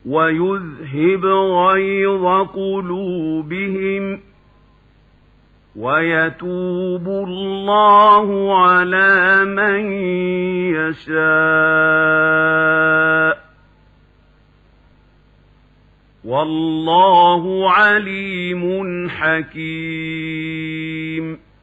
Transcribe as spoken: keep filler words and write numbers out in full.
ويذهب غيظ قلوبهم ويتوب الله على من يشاء والله عليم حكيم.